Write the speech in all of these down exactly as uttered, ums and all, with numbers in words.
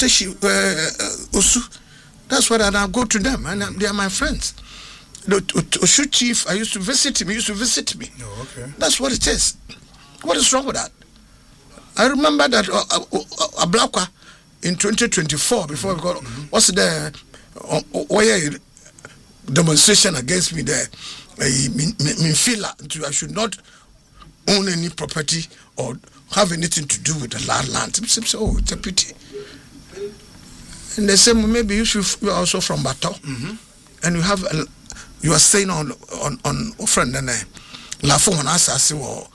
Oteshi, uh, Osu. That's what I, I go to them, and they are my friends. The Oshu chief, I used to visit him. He used to visit me. Oh, okay. That's what it is. What is wrong with that? I remember that uh, uh, Ablakwa in twenty twenty-four, before mm-hmm. we got, mm-hmm. what's the uh, uh, demonstration against me there? I mean, feel I should not own any property or have anything to do with the land. land. Oh, it's a pity. And they say, well, maybe you should, you are also from Bato, mm-hmm. and you have a, you are staying on on on friend and La Fon Assassin or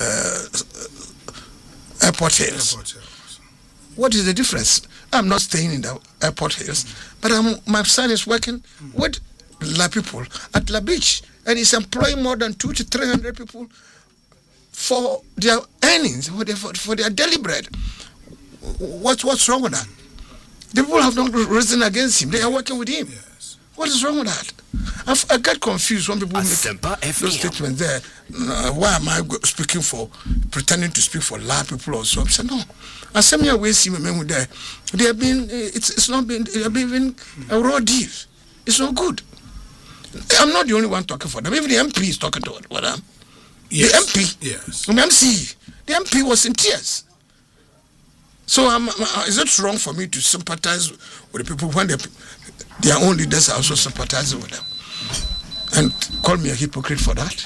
Airport Hills. Airport Hills. What is the difference? I'm not staying in the Airport Hills, mm-hmm. but I'm, my son is working mm-hmm. with La people at La Beach, and he's employing more than two to three hundred people for their earnings, for their, for, for their daily bread. What what's wrong with that? The people have not risen against him. They are working with him. Yes. What is wrong with that? I've, I get confused when people make those statements there. Uh, why am I speaking for, pretending to speak for La people or so? I said, no. I said, me away see me there. They have been, it's, it's not been, they have been a raw deal. It's not good. I'm not the only one talking for them. Even the M P is talking to them. Yes. The M P, yes. The M C, the M P was in tears. So um, is it wrong for me to sympathize with the people when they, their own leaders are also sympathizing with them? And call me a hypocrite for that?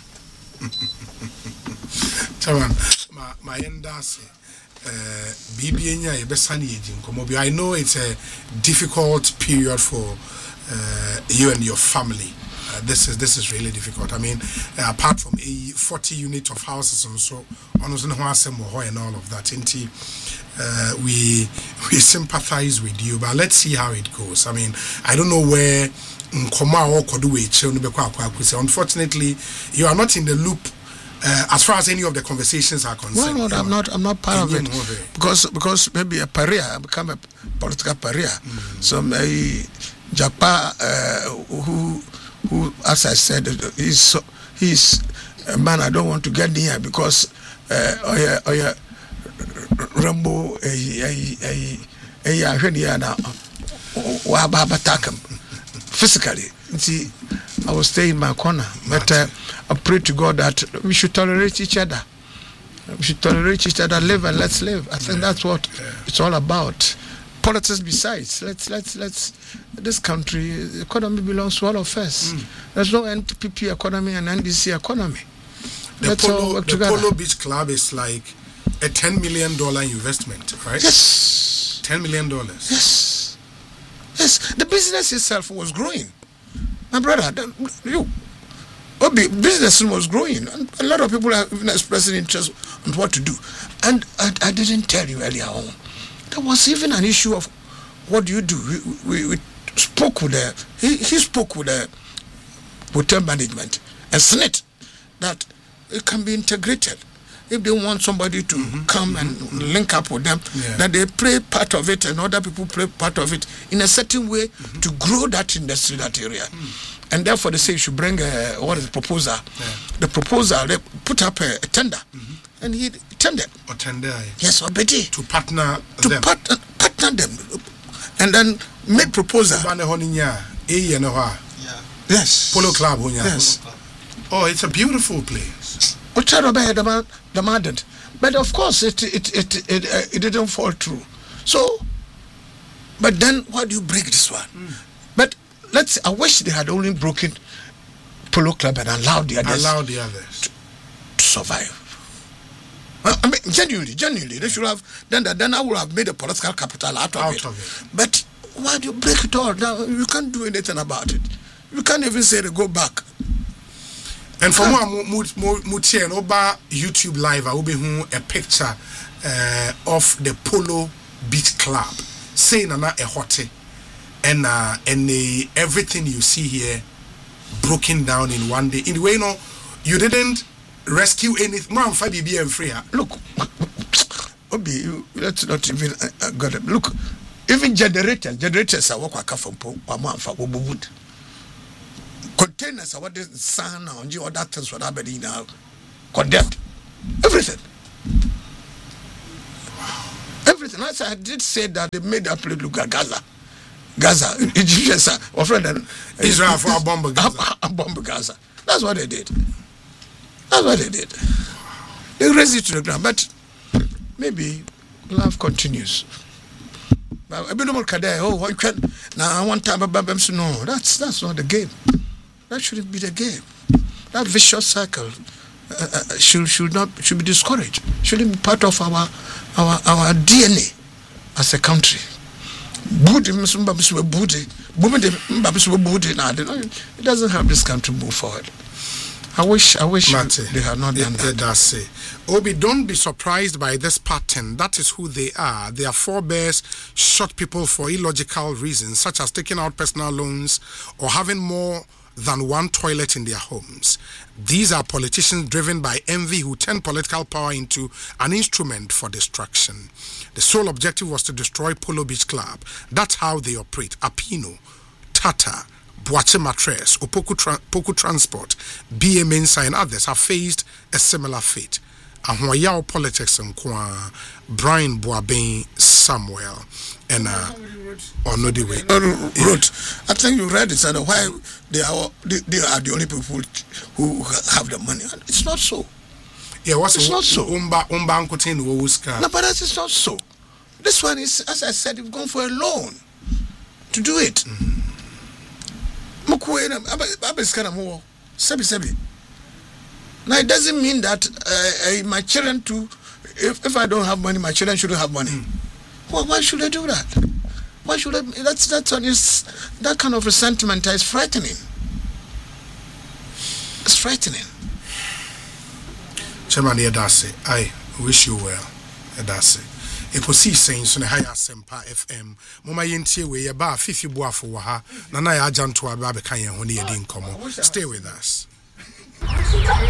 My I know it's a difficult period for uh, you and your family. Uh, this is this is really difficult. I mean, uh, apart from a forty unit of houses and so on, and all of that, uh, we we sympathize with you. But let's see how it goes. I mean, I don't know where. Unfortunately, you are not in the loop uh, as far as any of the conversations are concerned. Well, no, I'm not. I'm not part of it because because maybe a pariah, I become a political pariah. Mm. So my Japa, uh, who. Who, as I said, he's so, he's a man I don't want to get near because uh, oh yeah, oh yeah, Rambo, eh, eh, eh, eh, I heard yeah now, wababa attack him physically. See, I will stay in my corner, but uh, I pray to God that we should tolerate each other. We should tolerate each other, live and let's live. I think that's what it's all about. Politics besides, let's let's let's this country the economy belongs to all of us. Mm. There's no N P P economy and N D C economy. The let's Polo, all work the together. Polo Beach Club is like a ten million dollar investment, right? Yes. Ten million dollars. Yes. Yes. The business itself was growing. My brother, the, you Obi, business was growing, and a lot of people are even expressing interest on what to do. And I, I didn't tell you earlier on. There was even an issue of what do you do? We, we, we spoke with the, he, he spoke with the hotel management and S N I T that it can be integrated. If they want somebody to mm-hmm. come and mm-hmm. link up with them, yeah. that they play part of it and other people play part of it in a certain way mm-hmm. to grow that industry, that area. Mm. And therefore they say you should bring a, what is the proposal? Yeah. The proposal, they put up a, a tender. Mm-hmm. And he tendered. Or tender. Yes, or Betty. To partner to them. Part, uh, partner them. And then make proposal. Yeah. Yes. Polo Club. Yes. Oh, it's a beautiful place. Demanded. But of course, it it it it, uh, it didn't fall through. So, but then why do you break this one? Mm. But let's. I wish they had only broken Polo Club and allowed the others. Allowed the others to, to survive. I mean, genuinely, genuinely, they should have done that. Then I would have made a political capital out of, out it. of it. But why do you break it all? Now you can't do anything about it. You can't even say to go back. And for more, Mutie and Oba YouTube Live, I will be a picture uh, of the Polo Beach Club, saying I'm not a hotel, and uh, and uh, everything you see here broken down in one day. In the way, you know, you didn't rescue anything. Man, Fabi be free. Look, Obi, let's not even uh, got it. Look, even generators, generators are what I from Pama for wood. Containers are what the sun and you other things what happening now condemned. Everything. Everything. As I did say that they made that place look at Gaza. Gaza, Egyptians are offering uh, Israel for a bomb Gaza. A bomb Gaza. That's what they did. That's what they did. They raised it to the ground, but maybe love continues. But oh, what can now? One time, no, that's that's not the game. That shouldn't be the game. That vicious cycle uh, uh, should should not should be discouraged. Shouldn't be part of our our our D N A as a country. It doesn't help this country move forward. I wish I wish Mate, they had not done it, that. It does say. Obi, don't be surprised by this pattern. That is who they are. Their forebears shot people for illogical reasons, such as taking out personal loans or having more than one toilet in their homes. These are politicians driven by envy who turn political power into an instrument for destruction. The sole objective was to destroy Polo Beach Club. That's how they operate. Apino, Tata, Boache Matres, Opoku Tra- Poku Transport, B M Mensa and others have faced a similar fate. Ahoyao Politics and Kwa, Brian Boabin Samuel, and uh, Onodiwe wrote. I think you read it, and why they are they, they are the only people who have the money. It's not so. Yeah, what's it's not so. Umba Umba Ankotin Wuska. No, but that is not so. This one is, as I said, you've gone for a loan to do it. Mm-hmm. Now it doesn't mean that uh, uh, my children too. If, if I don't have money, my children shouldn't have money. Mm. Well, why should I do that? Why should I? That's that's on is that kind of resentment is frightening. It's frightening. Chairman Edase, I wish you well. Edase. Eposi saying so na higher Sempa F M. Mama yentie we ye ba fifi boafo wa ha. Na na ya ajanto aba be kan ye ho ne yedi nkomo. Stay with us.